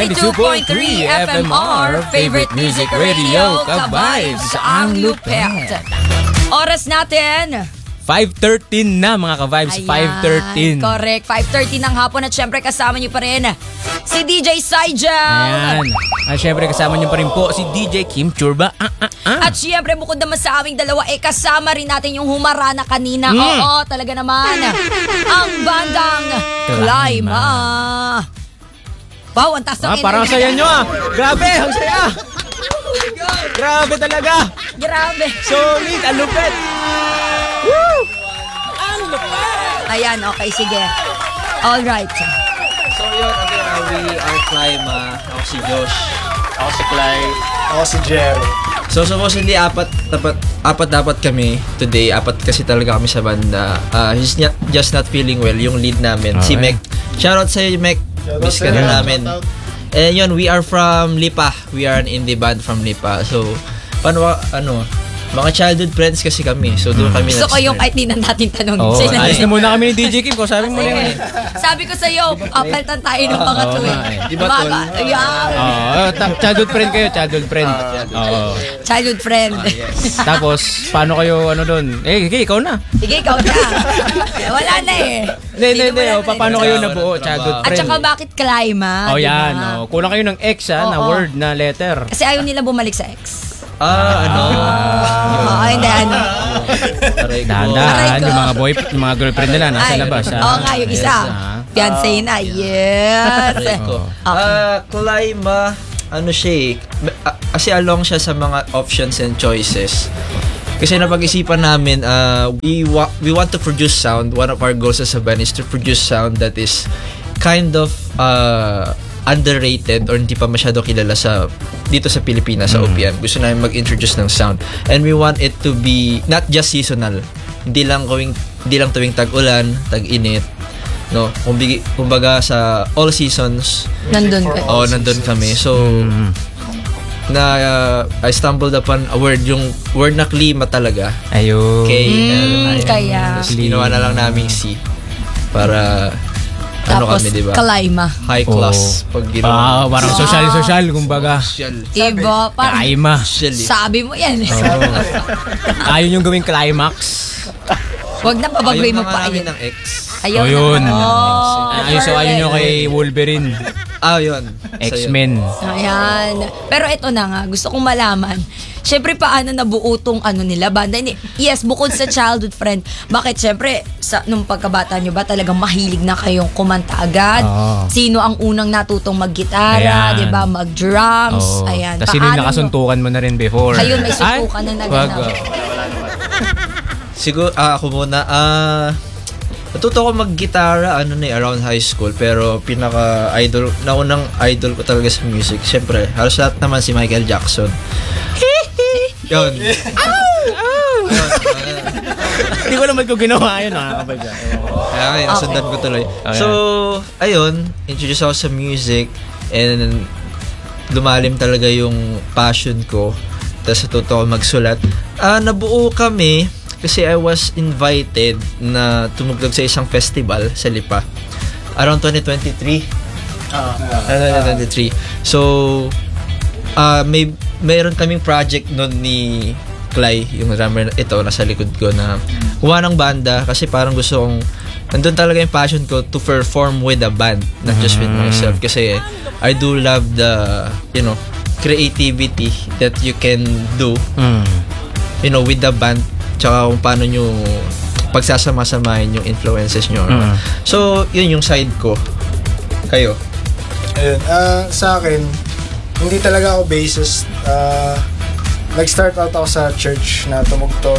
92.3 FMR, favorite music radio, ka-vibes, ang lupet. Oras natin 5:13 na mga ka-vibes. 5:13. Correct, 5:13 ng hapon at syempre kasama niyo pa rin si DJ Syjel. Ayan. At syempre kasama niyo pa rin po si DJ Kim Churba. At syempre bukod naman sa aming dalawa, kasama rin natin yung humarana kanina. Oo, talaga naman. Ang bandang Clima. Wow, ang taas ng energy. Parang saya nyo Grabe, ang saya. Grabe talaga. Grabe. Solid, ang lupet. Woo! Ang lupet. Ayan, okay, sige. Alright. So yun, we are Clima. Ako si Josh. Ako si Clay. Ako si Jerry. So supposedly apat dapat kami today. Apat kasi talaga kami sa banda. He's just not feeling well. Yung lead namin, si Mek. Shoutout sa'yo, Mek. Miss ka na namin. And yun, we are from Lipa. We are an indie band from Lipa. So, mga childhood friends kasi kami. So, doon kami gusto ko yung kahit di na natin tanong. Ayos na muna kami ni DJ Kim. Kung sabi mo na yun. Sabi ko sa'yo, papalitan tayo ng mga tuwing. Di ba, Tol? Childhood friend kayo, childhood friend. Childhood friend. Yes. Tapos, paano kayo, doon? Ikaw na. Sige, ikaw na. Wala na Hindi. Paano kayo nabuo, childhood friend? At saka bakit Clima? Yan. Kulang kayo ng X, na word, na letter. Kasi ayaw nila bumalik sa X. Hindi, Dahan-dahan, yung mga girlfriend nila nasa labas. Nga, yung isa. Fiancé na. Yes. Clima, siya kasi along siya sa mga options and choices. Kasi napag-isipan namin, we want to produce sound. One of our goals as a band is to produce sound that is kind of underrated or hindi pa masyado kilala dito sa Pilipinas, sa OPM. Gusto namin mag-introduce ng sound. And we want it to be not just seasonal. Hindi lang tuwing tag-ulan, tag-init. No, kumbaga sa all seasons nandun kami. So I stumbled upon a word, yung word na klima talaga. Ayun. Kaya ginawa na lang namin C para tapos kami, diba? Clima. High class pag ginawa. Parang social kumbaga. Iba, parang Clima. sabi mo yan. Ayaw yung gawing climax. Huwag na pabagoy mo pa yun. yun. Ng X. Ayun. Ayaw nyo kay Wolverine. Yun. X-Men. Ayan. Pero ito na nga, gusto kong malaman. Siyempre, paano nabuo tong nila, banda? Yes, bukod sa childhood friend, bakit siyempre, nung pagkabata nyo ba talagang mahilig na kayong kumanta agad? Sino ang unang natutong mag-gitara, diba? Mag-drums? Ayan. Tapos sino yung nakasuntukan mo na rin before? Ayun, may suntukan na naganap. Siguro, ako muna, natuto ko mag-gitara around high school, pero naunang idol ko talaga sa music, syempre halos lahat naman si Michael Jackson. Yun. Hindi ko naman ko ginawa yun. Kaya nasundan ko tuloy. So, ayun, introduce ako sa music and lumalim talaga yung passion ko. Tapos natuto ko magsulat. Nabuo kami kasi I was invited na tumugtog sa isang festival sa Lipa around 2023. 2023. So, mayroon kaming project noon ni Clay, yung drummer ito nasa likod ko, na kuha ng banda kasi parang gusto kong nandun talaga yung passion ko to perform with a band, not just with myself, kasi I do love the creativity that you can do with the band, tsaka kung paano nyo pagsasama-samahin yung influences nyo. So yun yung side ko. Kayo? Ayun, sa akin hindi talaga ako bassist. Nag-start out ako sa church na tumugtog.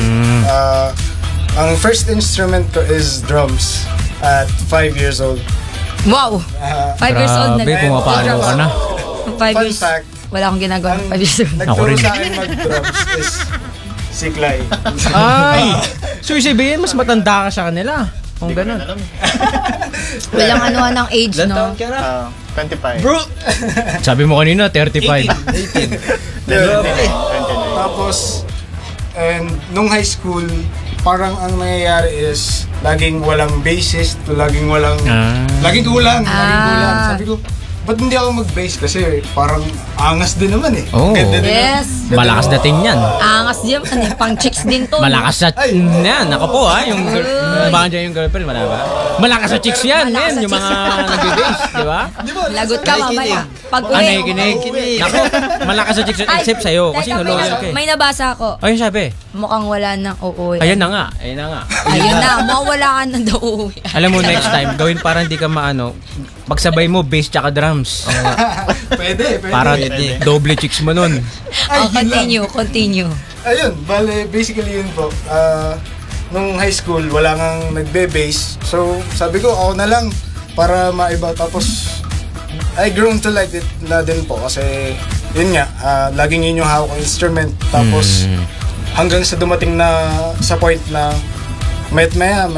Ang first instrument ko is drums at 5 years old. Wow! 5 years old na. Grabe, pumapalo ka na. 5 years. fact, Wala akong ginagawa. 5 years old. nagturo sa akin mag-drums is si Clay. Ay! So sabihin, mas matanda ka sa kanila. Kung ganun. Walang anuhan ng age, Ilan no? taon ka na? 25. Bro! Sabi mo kanina, 35. 18. Tapos, and nung high school, parang ang nangyayari is laging walang bassist, laging kulang. Sabi ko, ba't hindi ako mag-bass? Kasi parang angas din naman eh. Oo. Ganda din Yes. Malakas dating yan. Angas din. Ano, pang chicks din to. Malakas sa... Ay. Yan, ako po ha. Yung baka dyan yung girlfriend, wala ba? Malakas sa chicks yan, Malakas men. sa Yung mga nag-base, di ba? Lagot ka mamaya. Pag Ah, uwi. nakikinig. Nako, malakas sa chicks yan. Except sa'yo. Kasi Teka, loyal ka eh. may nabasa ako. Ayun sabi. Mukhang wala nang uuwi. Ayun na nga. Ayun na nga. Ayun na. Mukhang wala ka nang daw uuwi. Alam mo, next time, gawin para hindi ka maano, pagsabay mo, bass tsaka drums. Pwede. Para Pwede. doble chicks mo nun. Oh, continue. Ayun, bale, basically yun po. Nung high school, wala nang nagbe-bass. So, sabi ko, ako na lang para maiba. Tapos, I grown to like it na din po. Kasi, yun nga, laging yun yung hawak kong instrument. Tapos, hanggang sa dumating na sa point na maya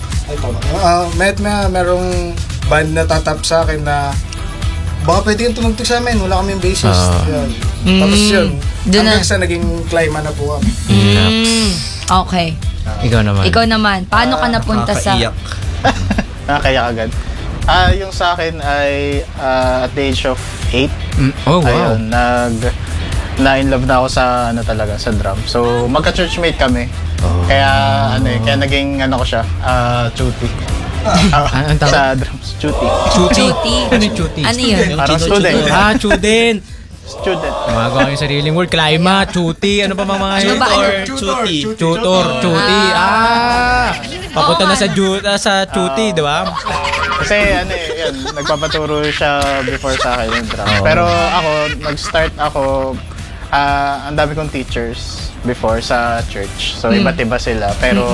merong band na tatap sa akin na baka pwede kang tumugtog sa amin, wala kaming bassist. Yun. Tapos yun, Doon na. hanggang sa naging climber na po kami. Okay. Ikaw naman. Ikaw naman, paano ka napunta sa... Nakakaiyak. Nakakaya agad. Yung sa akin ay at the age of 8. Oh, wow. Ayun, na-in love na ako sa talaga, sa drum. So, magka-churchmate kami. Kaya kaya naging ko siya, chuti. Ang tawag? Sa drums, chuti. Chuti. Chuti. Ano yung chuti? Ano yun? Parang student. Chudin. Student. Gumagawa kayo sariling word. Klima, chuti. Ano pa mga Ano ba? Chuti. Tutor, chuti. Papunta na sa chuti, di ba? Kasi yan, nagpapaturo siya before sa akin yung drum. Pero ako, nag-start ako, ang dami kong teachers before sa church. So, iba't iba sila. Pero,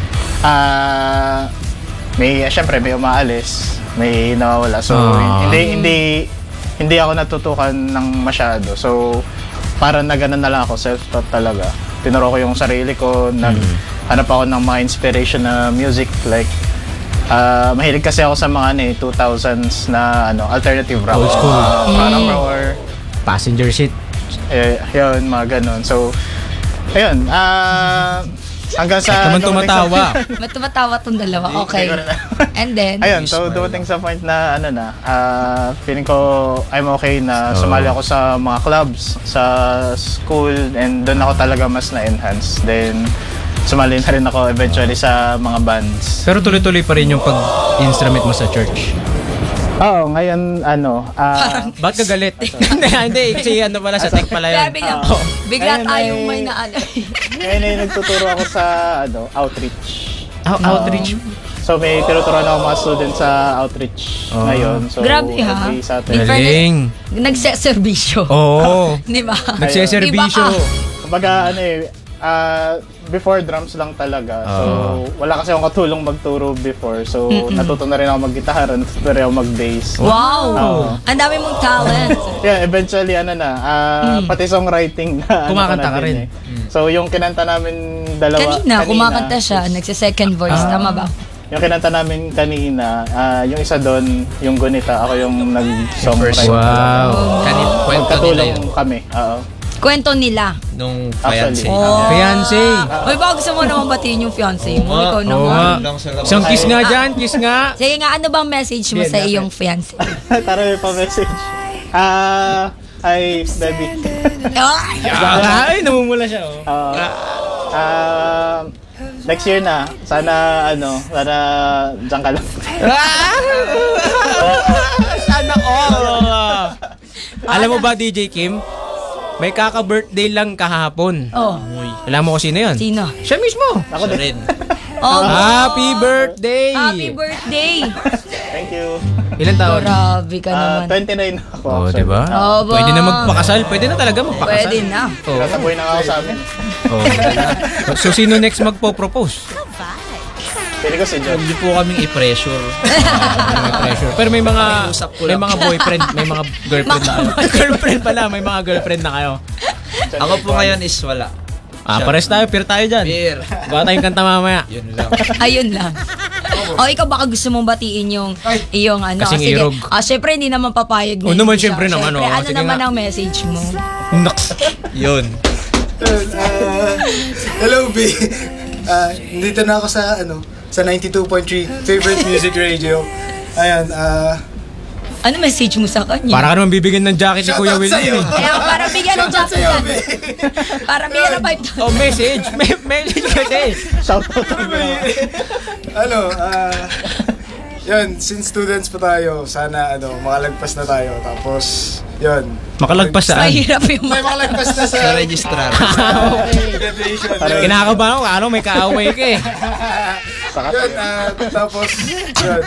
syempre may umaalis, may nawawala. So, hindi ako natutukan ng masyado. So, parang nagana na lang ako, self-taught talaga. Tinuro ko yung sarili ko, hanap ako ng mga inspiration na music, like, mahilig kasi ako sa mga 2000s na alternative rock. Old school. Parang rower. Passenger seat. Yun, mga ganun. So, ayun, hanggang sa... Naman tumatawa. Ba't tumatawa tong dalawa? Okay. And then, Ayun, so dumating sa point na feeling ko I'm okay na sumali ako sa mga clubs, sa school, and doon ako talaga mas na-enhance. Then, sumali na rin ako eventually sa mga bands. Pero tuloy-tuloy pa rin yung pag-instrument mo sa church. Oo, ngayon, Ba't ka galit? Hindi, kasi pala sa tech pala yun. bigla Ayun, tayong ay- may naano. ngayon ay nagtuturo ako sa outreach. Outreach. So may tinuturuan ako mga students sa outreach ngayon. So, Grabe, ha? every Saturday. Galing. Nagseserbisyo. Oo. Di ba? Nagseserbisyo. Iba ka. Kumbaga, before drums lang talaga. So, wala kasi akong katulong magturo before. So, natuto na rin ako mag-gitara, natuto na rin ako mag-bass. Wow! Oo. Ang dami mong talent. Yeah, eventually, pati songwriting na Kumakanta ka din rin. So, yung kinanta namin dalawa Kanina, kumakanta siya. Nagsa-second voice. Tama ba? Yung kinanta namin kanina, yung isa doon, yung Gunita, ako yung nag-songwrite. Wow. Kwento nila Magkatulong yun. kami. Oo. Kwento nila. Nung Actually. fiancé. Oh. Fiancé. May bago gusto mo naman batiin yung fiancé mo. Ikaw Oo naman. nga. Isang kiss nga dyan, kiss nga. Sige nga, ano bang message mo sa iyong fiancé? Tara, may pa-message. Hi, baby. Ay, namumula siya. Next year na. Sana dyan ka lang. Sana all. Alam mo ba, DJ Kim? May kaka-birthday lang kahapon. Oh, Alam mo kung sino yun? sino? Siya mismo. Ako Siya din. rin. Oh, Happy birthday! happy birthday! Thank you. Ilan taon? Grabe ka naman. 29 ako. Oh, actually. diba? Oh, ba? Pwede na magpakasal. Pwede na talaga magpakasal. Pwede na. Oh. Nasa buhay na ako sa amin. Oh. So, sino next magpo-propose? Pili ko si John. Hindi po kaming i-pressure. May pressure. Pero may mga Pakiusap ko may lang. mga boyfriend, may mga girlfriend na kayo. Girlfriend pala, may mga girlfriend na kayo. Ako po ngayon is wala. Pares tayo, peer tayo dyan. Beer. Baka tayong kanta mamaya. Yun lang. Ayun lang. O ikaw baka gusto mong batiin yung ano. Kasing Sige. irog. Syempre hindi naman papayag na. Oh, naman, hindi siya. syempre naman, Syempre, oh. ano Sige naman nga. ang message mo? Naks. Yun. Hello, B. Nandito na ako sa 92.3 favorite music radio. Ayun, Ano message mo sa kanya? Para ka naman bibigyan ng jacket ni Kuya Will. sa'yo. Kaya para bigyan ng jacket yan. Para bigyan ng 5,000. Oh, message. Message kasi. Shoutout. Yun, since students pa tayo, sana makalagpas na tayo. Tapos, yun. Makalagpas saan? Mahirap yung May makalagpas na sa Sa registrar. graduation. Kinakabahan ko, may kaaway ka eh. Yun, tapos, yun.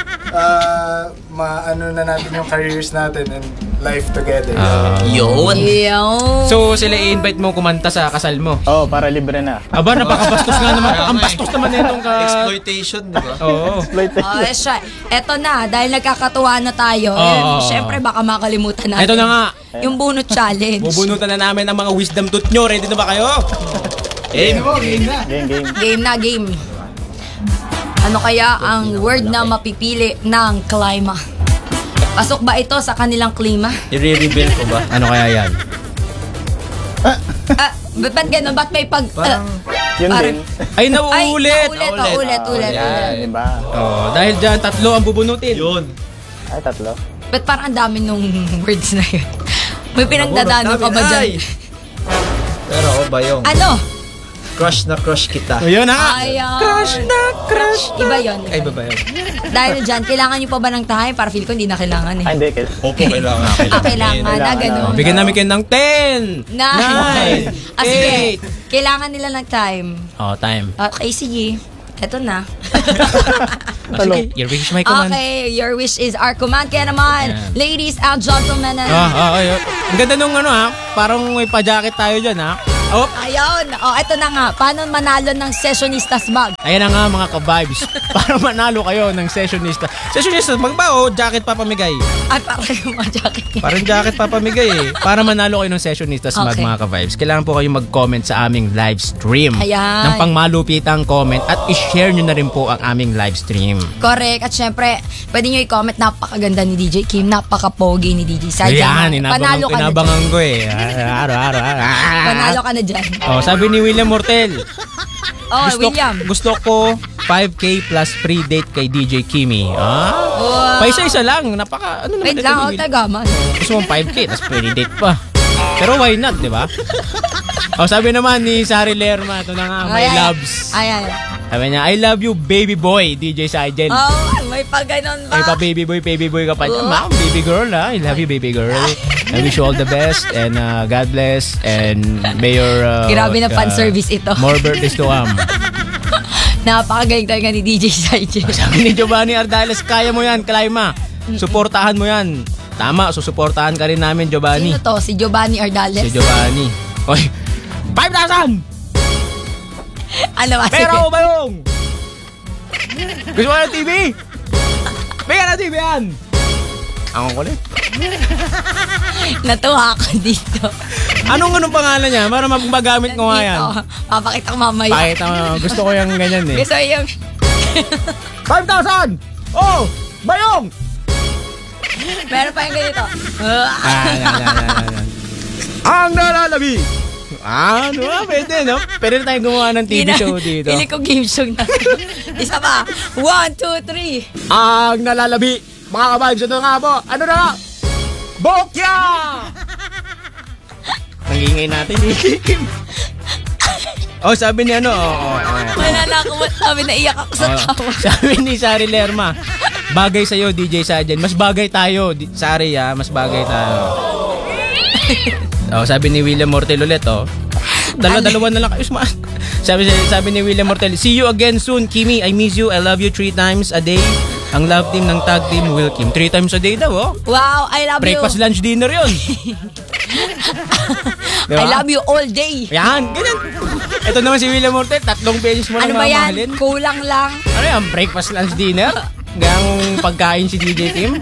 Maano na natin yung careers natin and life together. Yun. Yo. So, sila i-invite mo kumanta sa kasal mo. Oh, para libre na. Aba, napakabastos nga naman. Ang bastos naman nitong ka... Exploitation, di ba? Oo. Oh, siya. Eto na, dahil nagkakatuwa na tayo. Syempre, baka makalimutan natin. Ito na nga. Yung bunot challenge. Bubunutan na namin ang mga wisdom tooth nyo. Ready na ba kayo? Eh, Game. Game na, game. Ano kaya ang word na mapipili ng klima? Pasok ba ito sa kanilang klima? i-reveal ko ba? Ano kaya yan? Ba't ganun? Ba't may pag... Yun Parang- din. Ay, nauulit! Ulit. Yan, diba? Oh, dahil dyan, 3 ang bubunutin. Yun. Ay, 3. Ba't parang ang dami nung words na yun? May pinagdadaanan ka ba dyan? Ay. Pero ako ba yung Ano? crush na crush kita? Ayun ha! Ayaw. Crush na crush! Iba yun. Ay, ba yun? Dahil dyan, kailangan nyo pa ba ng time? Para feel ko hindi na kailangan eh. Ay, hindi. Opo, kailangan. Kailangan na ganun. Bigyan namin kayo ng 10! 9. Sige. Kailangan nila ng time. Oh, time. Okay, sige. Eto na. Sige, your wish my command. Okay, your wish is our command. Kaya naman, Ayan. ladies and gentlemen, Ayun. Ang ganda nung parang may pa-jacket tayo dyan ha. Oh, ayun. Eto na nga. Paano manalo ng sessionistas bag? ayan na nga mga ka-vibes. Para manalo kayo ng sessionista. Sessionista, jacket papamigay. Ay, parang yung mga jacket niya. Parang jacket papamigay eh. Para manalo kayo ng sessionistas Okay. mga ka-vibes. Kailangan po kayo mag-comment sa aming live stream. Ayan. Ng pangmalupitang comment at i-share nyo na rin po ang aming live stream. Correct. At syempre, pwede nyo i-comment, napakaganda ni DJ Kim, napaka-pogi ni DJ Saja. Ayan, Panalo ka na dyan. inabangan ko eh. Araw-araw. Panalo ka na dyan. Oh, sabi ni William Mortel. Oh, William. Gusto ko 5K plus free date kay DJ Kimi. Wow. Paisa-isa lang. Napaka, ano naman Wait ito lang, ni ako William? tagaman. Gusto mong 5K, tapos free date pa. Pero why not, di ba? Oh, sabi naman ni Sari Lerma, ito na nga, my loves. Ay. Sabi niya, I love you, baby boy, DJ Sajen. Oh, may pa ganon ba? Ay pa baby boy ka pa. Oh. Ma'am, baby girl ha. I love you, baby girl. I wish you all the best and God bless and may your Grabe na fan service ito. More birthdays to come. Napakagaling talaga ni DJ Sajen. Sabi ni Giovanni Ardales, kaya mo yan, Klaima. Suportahan mo yan. Tama, susuportahan ka rin namin, Giovanni. Sino to? Si Giovanni Ardales? Si Giovanni. Oy, 5,000! Ano ba? Pero ba yung? Gusto mo ng TV? Bigyan ng TV yan! Ang kulit. Natuwa ako dito. Anong pangalan niya? Para magamit ko nga yan. Dito. Papakita ko mamaya. Pakita mo. Gusto ko yung ganyan eh. Gusto yung... 5,000! Oh! Bayong! Meron pa yung ganito. Yan. Ang nalalabi! Ano ba? Pwede, no? Pwede na tayong gumawa ng TV show dito. Pili ko game show na. Isa pa. 1, 2, 3. Ang nalalabi! Mga kabibes, ito nga po. Ano na nga? Bokya! Nangingay natin eh. Oh, sabi ni ano? Wala na ako. Sabi na iyak ako sa tawa. Sabi ni Sari Lerma, bagay sa'yo, DJ Sajen. Mas bagay tayo. Sari mas bagay tayo. Oh, sabi ni William Mortel ulit, oh. Dalawa na lang kayo. Sabi ni William Mortel, see you again soon, Kimi. I miss you. I love you 3 times a day. Ang love team ng tag team Will Kim. 3 times a day daw, oh. Wow, I love Breakfast, you. lunch, dinner yun. Diba? I love you all day. Yan, ganyan. Ito naman si William Mortel, 3 beses mo Ano lang ba yan? mamahalin. Kulang lang. Ano yan? Breakfast, lunch, dinner? Gayang pagkain si DJ Kim?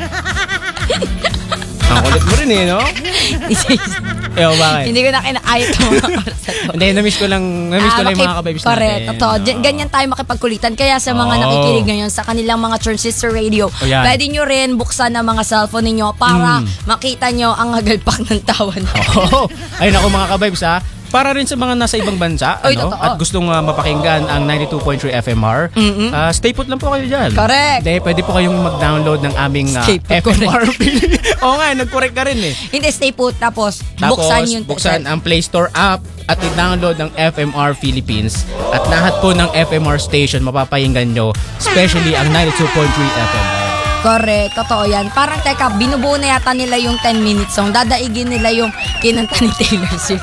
Ang kulit mo rin eh, no? Ewan, bakit? Hindi ko na kinakayat ang mga oras na to. Hindi, namiss ko lang yung mga kabibis natin. Correct. Totoo. Ganyan tayo makipagkulitan. Kaya sa mga Oo. nakikinig ngayon sa kanilang mga transistor radio, O, yan. pwede nyo rin buksan ang mga cellphone ninyo para makita nyo ang hagalpak ng tawa na. Oo. Ayun ako mga kabibis ha. para rin sa mga nasa ibang bansa Oy, ano, totoo. at gustong mapakinggan ang 92.3 FMR, stay put lang po kayo dyan. Correct. Hindi, pwede po kayong mag-download ng aming Stay put, FMR. Oo nga, nag-correct ka rin eh. Hindi, stay put. Tapos Buksan ang Play Store app at i-download ng FMR Philippines at lahat po ng FMR station mapapahinggan nyo, especially ang 92.3 FMR. Correct, totoo yan. Parang teka, binubuo na yata nila yung 10 minutes song. Dadaigin nila yung kinanta ni Taylor Swift.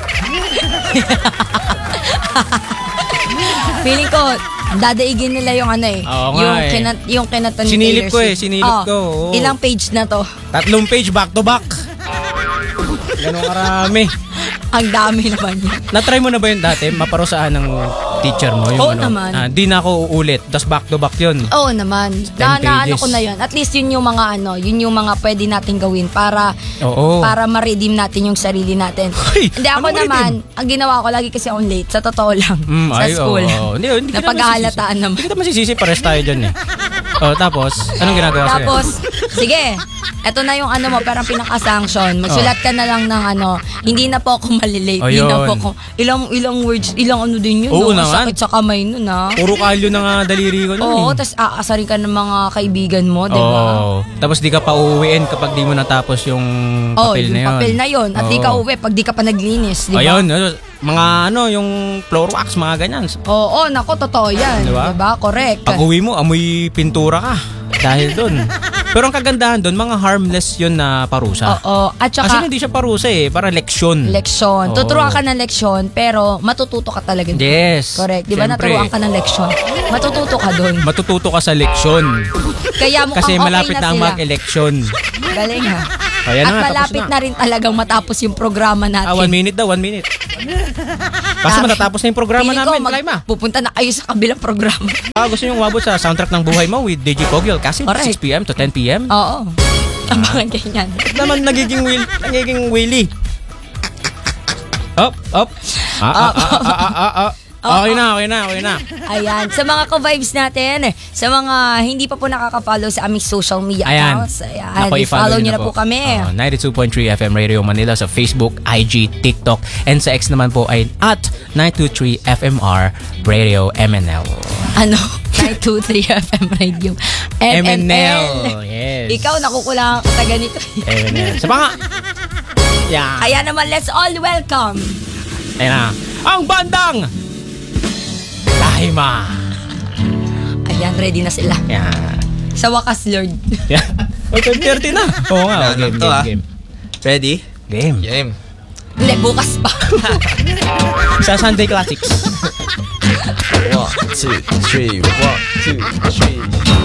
Feeling ko, dadaigin nila yung ano eh. Oo nga yung, eh. yung kinanta ni Sinilip Taylor ko eh, Swift. sinilip ko, oo. Ilang page na to? 3 page back to back. Ganun karami. Ang dami naman yun. Na-try mo na ba yun dati? Maparusahan ng teacher mo? Yung Oo naman. Di na ako uulit. Tapos back to back yun. Oo naman. 10 Na ano pages. ko na yun. At least yun yung mga yun yung mga pwede natin gawin para Oo. para ma-redeem natin yung sarili natin. Ay, Hindi ako anong naman, ang ginawa ko lagi kasi akong late sa totoo lang sa Ay, school. oo. Hindi kita Napaghahalataan masisisi. naman. Hindi kita masisisi, pares tayo dyan eh. Tapos, anong ginagawa sa'yo? Tapos, sige, eto na yung mo, parang pinaka-sanction. Magsulat ka na lang ng hindi na po ako malilate. Hindi na Ayun. po ako, ilang words, ilang din yun. Oo no? naman. Sakit sa kamay nun, Puro kalyo na nga daliri ko nun Oo, eh. tapos aasarin ka ng mga kaibigan mo, di ba? Oo. Tapos di ka pa uuwiin kapag di mo natapos yung papel yung na yun. papel na yun. At di ka Oo. uwi pag di ka pa naglinis, di ba? Ayun, mga yung floor wax, mga ganyan. Oo, nako, totoo yan. Di ba? Diba? Correct. Pag uwi mo, amoy pintura ka. Dahil doon. Pero ang kagandahan doon, mga harmless yun na parusa. Oo. At Kasi saka, hindi siya parusa eh, para leksyon. leksyon. Oo. Tuturuan ka ng leksyon, pero matututo ka talaga. doon. Yes. Correct. Di ba Siyempre. naturuan ka ng leksyon? Matututo ka doon. Matututo ka sa leksyon. Kaya mukhang Kasi okay malapit na ang sila. mag-eleksyon. Galing ha. Ayan At na, tapos malapit na. na rin talagang matapos yung programa natin. 1 minute daw, 1 minute. Kasi matatapos na yung programa Feeling ko, namin, Kaima. pupunta na kayo sa kabilang programa. Gusto nyo umabot sa soundtrack ng buhay mo with DJ Pogyol kasi Correct. 6 p.m. to 10 p.m. Oo. Abangan ganyan. Naman nagiging wheelie. Up. Okay na. Ayan. Sa mga ka-vibes natin, sa mga hindi pa po nakaka-follow sa aming social media Ayan. accounts, Nako, i-follow nyo na po kami. 92.3 FM Radio Manila sa Facebook, IG, TikTok, and sa X naman po ay at 923 FMR Radio MNL. 923 FM Radio. MNL. Yes. Ikaw, nakukulangan ka sa ganito. MNL. Sa mga... Yeah. Ayan naman, let's all welcome. Ayan na. Ang bandang Lahima. Ayan, ready na sila. Yan. Sa wakas, Lord. Yan. 10:30 na. Oo nga. Wala na to, Game. Ready? Game. Game. Hindi, bukas pa. Sa Sunday Classics. 1, 2, 3. 1, 2, 3.